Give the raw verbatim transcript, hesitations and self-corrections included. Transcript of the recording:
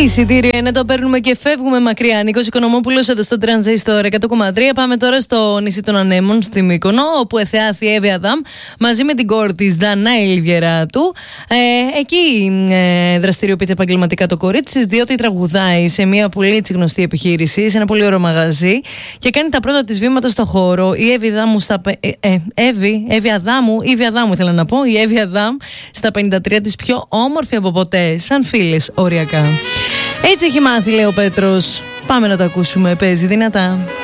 Εισιτήριο είναι, το παίρνουμε και φεύγουμε μακριά. Νίκος Οικονομόπουλος εδώ στο Τρανζίστορ εκατό κόμμα τρία. Πάμε τώρα στο νησί των Ανέμων, στη Μύκονο, όπου εθεάθη η Εύη Αδάμ μαζί με την κόρη της Δανάη Λιβιεράτου. Ε, εκεί ε, δραστηριοποιείται επαγγελματικά το κορίτσι, διότι τραγουδάει σε μια πολύ έτσι γνωστή επιχείρηση, σε ένα πολύ ωραίο μαγαζί και κάνει τα πρώτα της βήματα στο χώρο. Η Εύη Αδάμου στα. Ε, ε, Εύη, Εύη Αδάμου, η Εύη Αδάμου ήθελα να πω. Η Εύη Αδάμ στα πενήντα τρία της, πιο όμορφη από ποτέ, σαν φίλες οριακά. Έτσι έχει μάθει, λέει ο Πέτρος. Πάμε να το ακούσουμε, παίζει δυνατά.